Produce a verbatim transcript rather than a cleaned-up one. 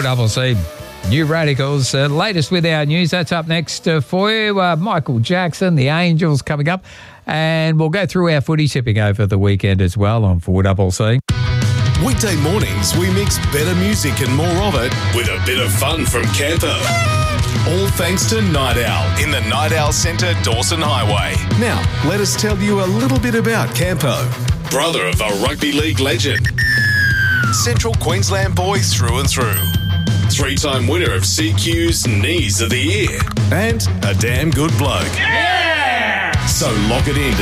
Double C. New Radicals, uh, latest with our news. That's up next uh, for you. Uh, Michael Jackson, the Angels coming up. And we'll go through our footy tipping over the weekend as well on four Double C. Weekday mornings, we mix better music and more of it with a bit of fun from Campo. All thanks to Night Owl in the Night Owl Centre, Dawson Highway. Now, let us tell you a little bit about Campo. Brother of a rugby league legend. Central Queensland boy through and through. Three-time winner of C Q's Knees of the Year. And a damn good bloke. Yeah! So lock it in